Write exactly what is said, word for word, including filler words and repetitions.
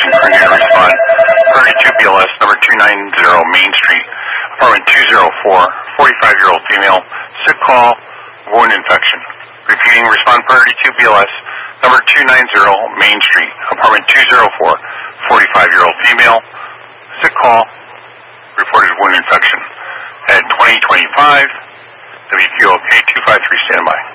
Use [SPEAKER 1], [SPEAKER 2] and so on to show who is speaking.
[SPEAKER 1] emergency coordinator respond. thirty-two B L S, number two ninety Main Street, apartment two oh four, forty-five-year-old female, sick call, wound infection. Repeating, respond thirty-two B L S, number two ninety Main Street, apartment two oh four, forty-five-year-old female, sick call, reported wound infection. At twenty twenty-five, W Q O K two five three, standby.